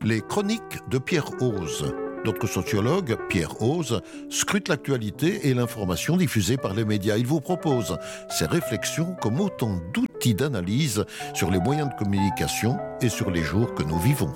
Les chroniques de Pierre Hoze. Notre sociologue, Pierre Hoze, scrute l'actualité et l'information diffusée par les médias. Il vous propose ses réflexions comme autant d'outils d'analyse sur les moyens de communication et sur les jours que nous vivons.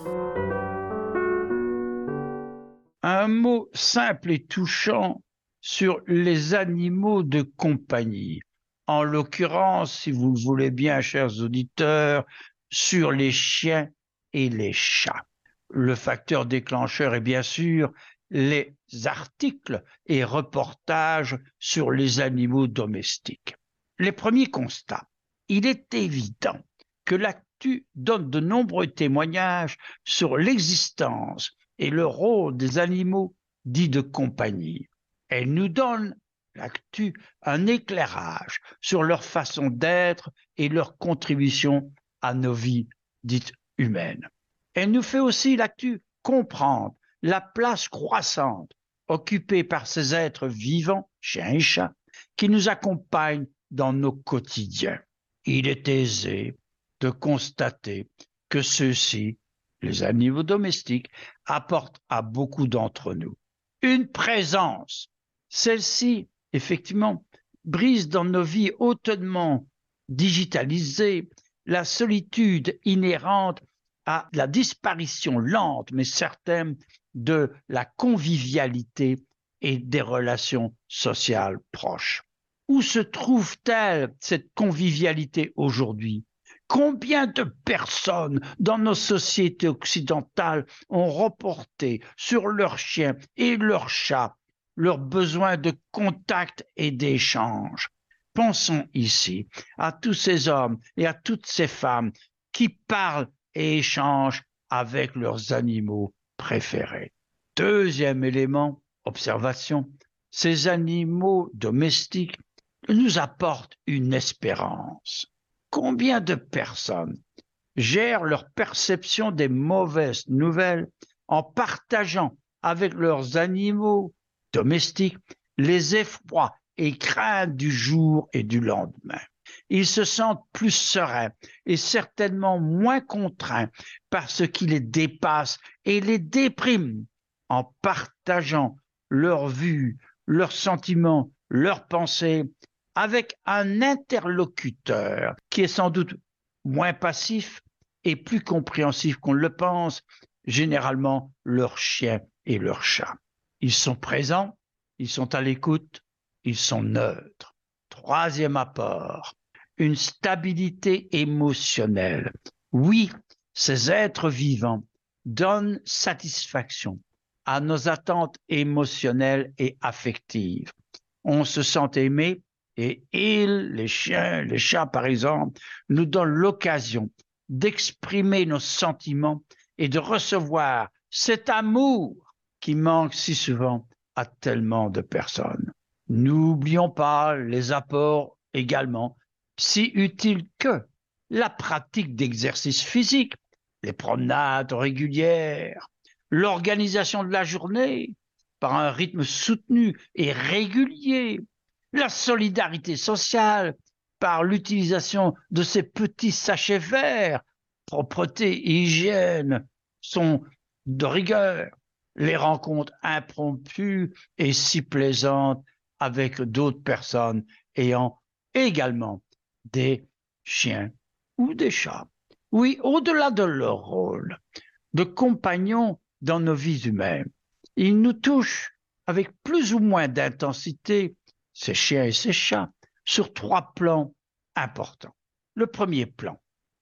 Un mot simple et touchant sur les animaux de compagnie. En l'occurrence, si vous le voulez bien, chers auditeurs, sur les chiens et les chats. Le facteur déclencheur est bien sûr les articles et reportages sur les animaux domestiques. Les premiers constats. Il est évident que l'actu donne de nombreux témoignages sur l'existence et le rôle des animaux dits de compagnie. Elle nous donne, l'actu, un éclairage sur leur façon d'être et leur contribution à nos vies dites humaines. Elle nous fait aussi, l'actu, comprendre la place croissante occupée par ces êtres vivants, chiens et chats, qui nous accompagnent dans nos quotidiens. Il est aisé de constater que ceux-ci, les animaux domestiques, apportent à beaucoup d'entre nous une présence. Celle-ci, effectivement, brise dans nos vies hautement digitalisées la solitude inhérente à la disparition lente mais certaine de la convivialité et des relations sociales proches. Où se trouve-t-elle cette convivialité aujourd'hui ? Combien de personnes dans nos sociétés occidentales ont reporté sur leurs chiens et leurs chats leur besoin de contact et d'échange? Pensons ici à tous ces hommes et à toutes ces femmes qui parlent et échangent avec leurs animaux préférés. Deuxième élément, observation, ces animaux domestiques nous apportent une espérance. Combien de personnes gèrent leur perception des mauvaises nouvelles en partageant avec leurs animaux domestiques les effrois et craintes du jour et du lendemain? Ils se sentent plus sereins et certainement moins contraints par ce qui les dépasse et les déprime en partageant leurs vues, leurs sentiments, leurs pensées avec un interlocuteur qui est sans doute moins passif et plus compréhensif qu'on le pense, généralement leurs chiens et leurs chats. Ils sont présents, ils sont à l'écoute, ils sont neutres. Troisième apport, une stabilité émotionnelle. Oui, ces êtres vivants donnent satisfaction à nos attentes émotionnelles et affectives. On se sent aimé et ils, les chiens, les chats par exemple, nous donnent l'occasion d'exprimer nos sentiments et de recevoir cet amour qui manque si souvent à tellement de personnes. N'oublions pas les apports également si utiles que la pratique d'exercice physique, les promenades régulières, l'organisation de la journée par un rythme soutenu et régulier, la solidarité sociale par l'utilisation de ces petits sachets verts, propreté et hygiène sont de rigueur, les rencontres impromptues et si plaisantes avec d'autres personnes ayant également des chiens ou des chats. Oui, au-delà de leur rôle de compagnons dans nos vies humaines, ils nous touchent avec plus ou moins d'intensité, ces chiens et ces chats, sur trois plans importants. Le premier plan,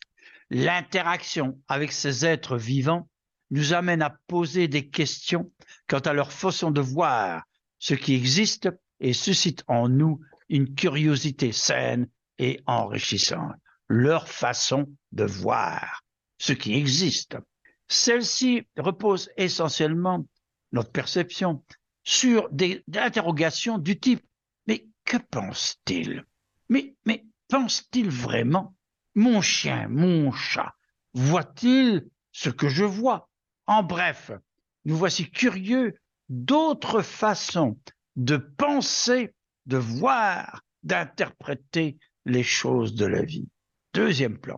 l'interaction avec ces êtres vivants nous amène à poser des questions quant à leur façon de voir ce qui existe et suscite en nous une curiosité saine et enrichissante. Leur façon de voir ce qui existe. Celle-ci repose essentiellement, notre perception, sur des interrogations du type « Mais que pense-t-il ? Mais pense-t-il vraiment ? Mon chien, mon chat, voit-il ce que je vois ? » En bref, nous voici curieux d'autres façons de penser, de voir, d'interpréter les choses de la vie. Deuxième plan,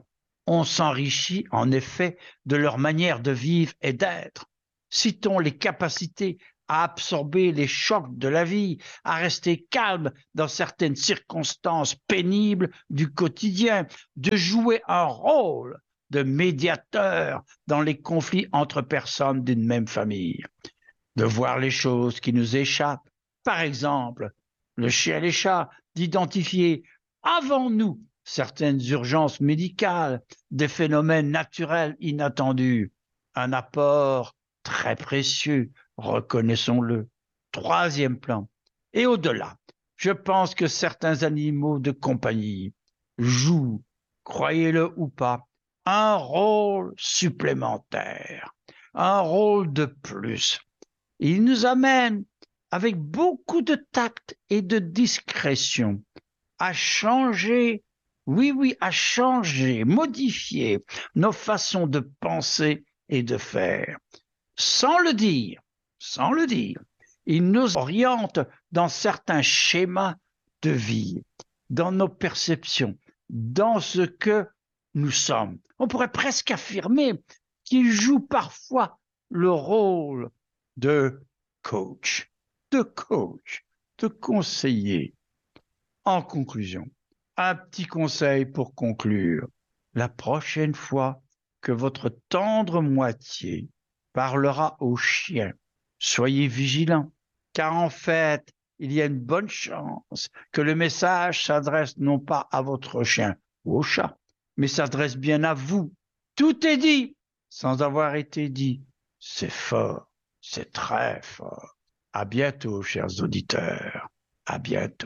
On s'enrichit en effet de leur manière de vivre et d'être. Citons les capacités à absorber les chocs de la vie, à rester calme dans certaines circonstances pénibles du quotidien, de jouer un rôle de médiateur dans les conflits entre personnes d'une même famille, de voir les choses qui nous échappent. Par exemple, le chien et les chats, d'identifier avant nous certaines urgences médicales, des phénomènes naturels inattendus. Un apport très précieux, reconnaissons-le. Troisième plan. Et au-delà, je pense que certains animaux de compagnie jouent, croyez-le ou pas, un rôle supplémentaire, un rôle de plus. Ils nous amènent, avec beaucoup de tact et de discrétion, à changer, oui, oui, à changer, modifier nos façons de penser et de faire. Sans le dire, sans le dire, ils nous orientent dans certains schémas de vie, dans nos perceptions, dans ce que nous sommes. On pourrait presque affirmer qu'ils jouent parfois le rôle de coach, de conseiller. En conclusion, un petit conseil pour conclure. La prochaine fois que votre tendre moitié parlera au chien, soyez vigilant, car en fait, il y a une bonne chance que le message s'adresse non pas à votre chien ou au chat, mais s'adresse bien à vous. Tout est dit sans avoir été dit. C'est fort, c'est très fort. À bientôt, chers auditeurs. À bientôt.